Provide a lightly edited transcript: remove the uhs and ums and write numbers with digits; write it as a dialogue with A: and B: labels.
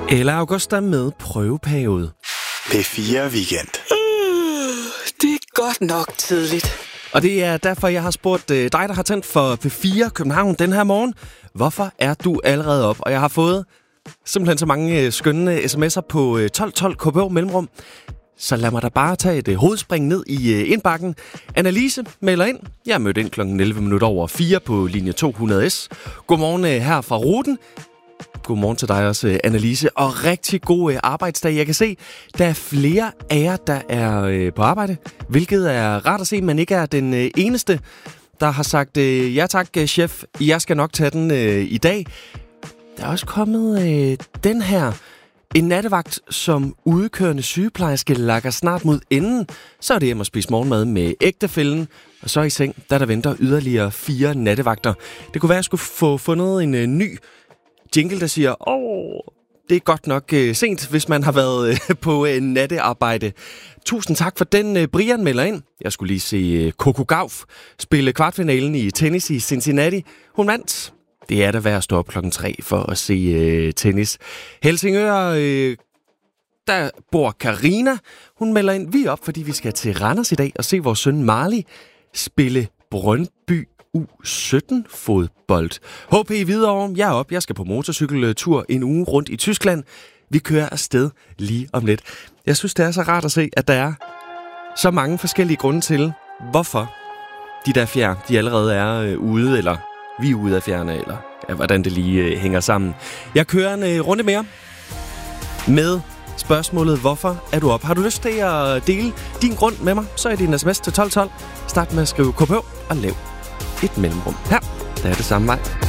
A: Eller Augusta med prøveperiode.
B: P4 Weekend.
C: Det er godt nok tidligt.
A: Og det er derfor, jeg har spurgt dig, der har tændt for P4 København den her morgen. Hvorfor er du allerede op? Og jeg har fået simpelthen så mange skønne sms'er på 1212 KBH mellemrum. Så lad mig da bare tage et hovedspring ned i indbakken. Annalise melder ind. Jeg er mødt ind kl. 11:04 på linje 200S. Godmorgen her fra ruten. Godmorgen til dig også, Annalise. Og rigtig god arbejdsdag. Jeg kan se, der er flere af jer, der er på arbejde. Hvilket er rart at se, men ikke er den eneste, der har sagt, ja tak, chef, jeg skal nok tage den i dag. Der er også kommet den her. En nattevagt som udkørende sygeplejerske lakker snart mod enden. Så er det hjem at spise morgenmad med ægtefællen. Og så i seng, der venter yderligere 4 nattevagter. Det kunne være, at jeg skulle få fundet en ny jingle, der siger, det er godt nok sent, hvis man har været på nattearbejde. Tusind tak for den, Brian melder ind. Jeg skulle lige se Coco Gauff spille kvartfinalen i tennis i Cincinnati. Hun vandt. Det er da værd at stå op klokken 3 for at se tennis. Helsingør, der bor Karina. Hun melder ind, vi er op, fordi vi skal til Randers i dag og se vores søn Marley spille Brøndby U17-fodbold. HP Hvidovre, jeg er op. Jeg skal på motorcykeltur en uge rundt i Tyskland. Vi kører afsted lige om lidt. Jeg synes, det er så rart at se, at der er så mange forskellige grunde til, hvorfor de der fjer, de allerede er ude, eller vi er ude af fjerne, eller hvordan det lige hænger sammen. Jeg kører en runde mere med spørgsmålet, hvorfor er du op? Har du lyst til at dele din grund med mig, så er din sms til 1212. Start med at skrive KBH og lav et mellemrum. Her, der er det samme vej.